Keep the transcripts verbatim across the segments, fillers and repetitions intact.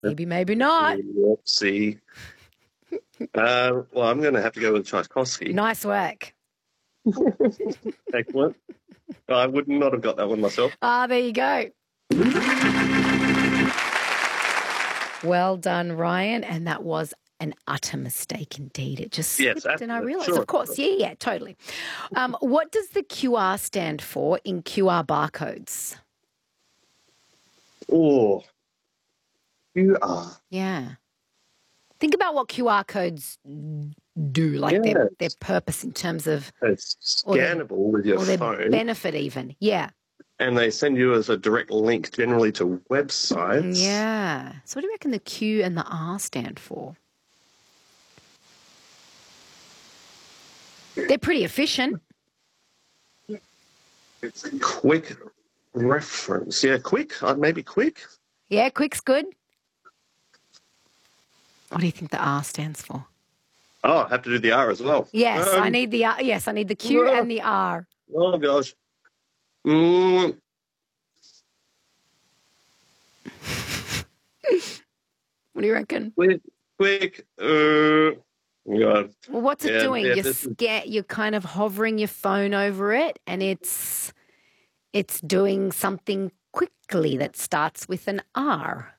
Maybe, maybe not. Let's see. Uh, well, I'm going to have to go with Tchaikovsky. Nice work. Excellent. I would not have got that one myself. Ah, there you go. Well done, Ryan. And that was an utter mistake indeed. It just Yes, slipped and I realised, sure. of course. Yeah, yeah, totally. Um, what does the Q R stand for in Q R barcodes? Oh, you are. Yeah. Think about what Q R codes do, like Yes. their, their purpose in terms of... It's or their- scannable with your or their phone. benefit even. Yeah. And they send you as a direct link generally to websites. Yeah. So what do you reckon the Q and the R stand for? They're pretty efficient. Quick reference. Yeah, quick. Uh, maybe quick. Yeah, quick's good. What do you think the R stands for? Oh, I have to do the R as well. Yes, Um, I need the R. Yes, I need the Q well- and the R. Oh, gosh. Mm, What do you reckon? quick. Quick. Uh, God. Well, what's it Yeah, doing? yeah, you're this is- sca- You're kind of hovering your phone over it, and it's it's doing something quickly that starts with an R.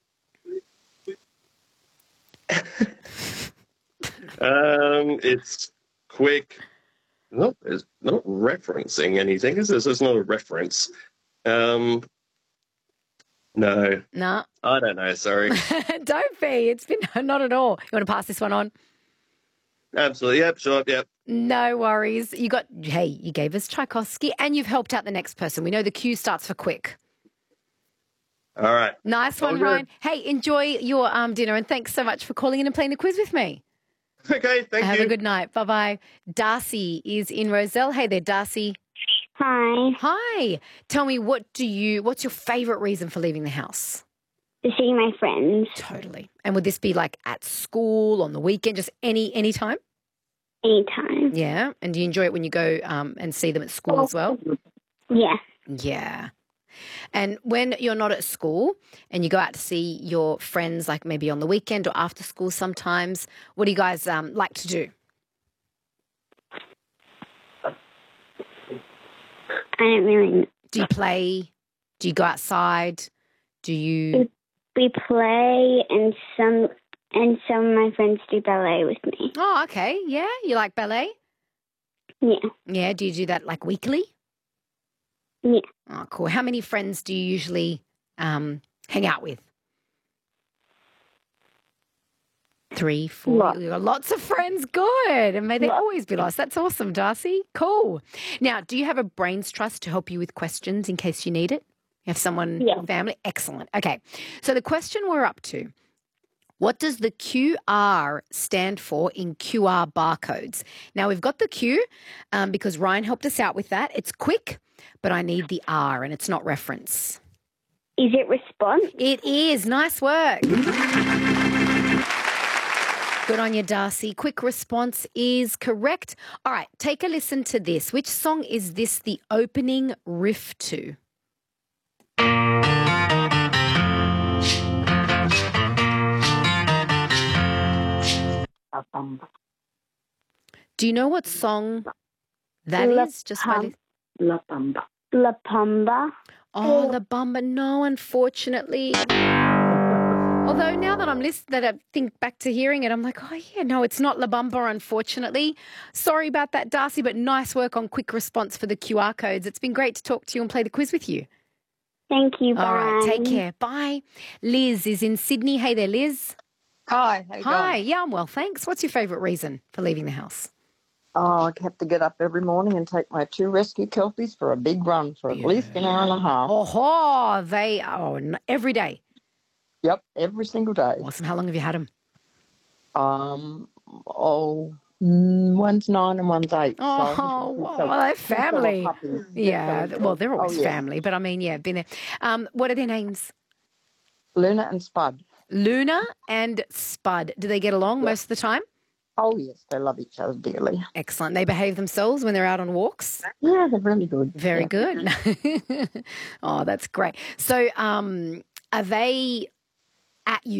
Um, it's quick. Nope, it's not referencing anything. This is it's not a reference. Um, no, No, I don't know. Sorry. don't be. It's been not at all. You want to pass this one on? Absolutely. Yep. Sure. Yep. No worries. You got, hey, you gave us Tchaikovsky and you've helped out the next person. We know the Q starts for quick. All right. Nice one, All good. Ryan. Hey, enjoy your um, dinner and thanks so much for calling in and playing the quiz with me. Okay. Thank Have you. a good night. Bye-bye. Darcy is in Roselle. Hey there, Darcy. Hi. Hi. Tell me, what do you, what's your favourite reason for leaving the house? To see my friends Totally. And would this be like at school, on the weekend, just any any time? anytime. Yeah. And do you enjoy it when you go um, and see them at school as well? Yeah. Yeah. And when you're not at school and you go out to see your friends, like maybe on the weekend or after school sometimes, what do you guys um, like to do? I don't really know. Do you play? Do you go outside? Do you... We play and some and some of my friends do ballet with me. Oh, okay. Yeah. You like ballet? Yeah. Yeah. Do you do that like weekly? Yeah. Oh, cool. How many friends do you usually um, hang out with? Three, four. Lots. You've got lots of friends. Good. And may they always be lots. That's awesome, Darcy. Cool. Now, do you have a brains trust to help you with questions in case you need it? You have someone, Yeah. family? Excellent. Okay. So the question we're up to, what does the Q R stand for in Q R barcodes? Now, we've got the Q um, because Ryan helped us out with that. It's quick, but I need the R and it's not reference. Is it response? It is. Nice work. Good on you, Darcy. Quick response is correct. All right, take a listen to this. Which song is this the opening riff to? Do you know what song that La is? Just by Pam- lis- La Bamba. La Bamba. Oh, La Bamba. No, unfortunately. Although now that I'm list- that I think back to hearing it, I'm like, oh yeah, no, it's not La Bamba, unfortunately. Sorry about that, Darcy, but nice work on quick response for the Q R codes. It's been great to talk to you and play the quiz with you. Thank you. Bye. All right, take care. Bye. Liz is in Sydney. Hey there, Liz. Hi, how you Hi. going? Yeah, I'm well, thanks. What's your favourite reason for leaving the house? Oh, I have to get up every morning and take my two rescue kelpies for a big run for at least an hour and a half. Oh, they oh n- every day. Yep, every single day. Awesome. How long have you had them? Um, oh, mm, one's nine and one's eight. Oh, so- well, so- they're so they're family. puppies. Yeah, So- well, they're always oh, yeah. family, but I mean, yeah, been there. Um, what are their names? Luna and Spud. Luna and Spud. Do they get along most of the time? Oh, yes, they love each other dearly. Excellent. They behave themselves when they're out on walks? Yeah, they're really good. Very Yeah. good. Oh, that's great. So um, are they at you.